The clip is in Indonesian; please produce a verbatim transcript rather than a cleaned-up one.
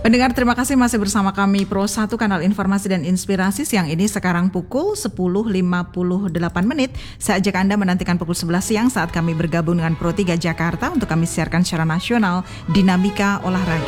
Pendengar, terima kasih masih bersama kami Pro satu Kanal Informasi dan Inspirasi siang ini. Sekarang pukul sepuluh lima puluh delapan menit. Saya ajak Anda menantikan pukul sebelas siang saat kami bergabung dengan Pro tiga Jakarta untuk kami siarkan secara nasional Dinamika Olahraga.